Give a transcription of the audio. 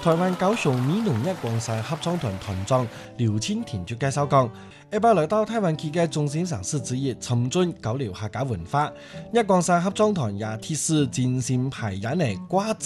台灣高雄美濃日光山合唱團團長劉千田就介紹講，一班來到台灣期嘅中心城市之一，沉醉交流客家文化。日光山合唱團也貼士精心排演嘅掛